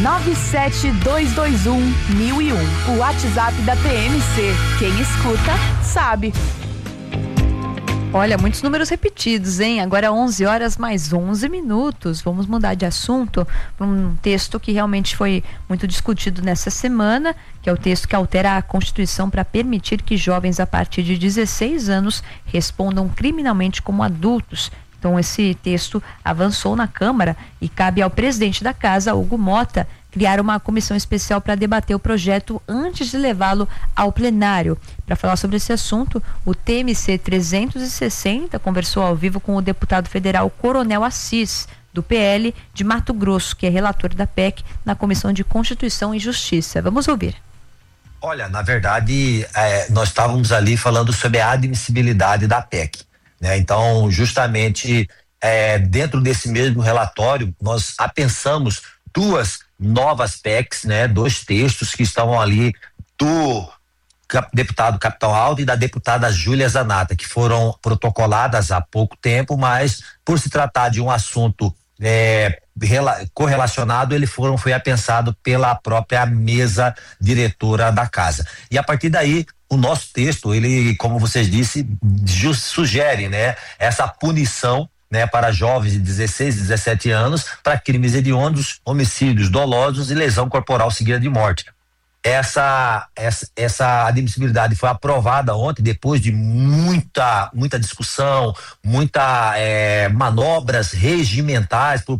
972211001. O WhatsApp da PMC. Quem escuta, sabe. Olha, muitos números repetidos, hein? Agora 11 horas mais 11 minutos. Vamos mudar de assunto para um texto que realmente foi muito discutido nessa semana, que é o texto que altera a Constituição para permitir que jovens a partir de 16 anos respondam criminalmente como adultos. Então, esse texto avançou na Câmara e cabe ao presidente da Casa, Hugo Mota, criar uma comissão especial para debater o projeto antes de levá-lo ao plenário. Para falar sobre esse assunto, o TMC 360 conversou ao vivo com o deputado federal Coronel Assis, do PL de Mato Grosso, que é relator da PEC na Comissão de Constituição e Justiça. Vamos ouvir. Olha, na verdade, nós estávamos ali falando sobre a admissibilidade da PEC, né? Então, justamente, dentro desse mesmo relatório, nós apensamos duas novas PECs, né? Dois textos que estavam ali do deputado Capitão Aldo e da deputada Júlia Zanata, que foram protocoladas há pouco tempo, mas por se tratar de um assunto correlacionado, foi apensado pela própria mesa diretora da casa. E a partir daí, o nosso texto, ele, como vocês disse, sugere, né, essa punição, né, para jovens de 16, 17 anos para crimes hediondos, homicídios dolosos e lesão corporal seguida de morte. Essa admissibilidade foi aprovada ontem, depois de muita discussão, manobras regimentais por